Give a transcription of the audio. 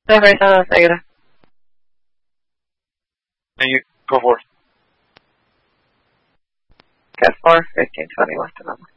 Reversa negra. And you go for it. Got 4, 15, 20 left in them.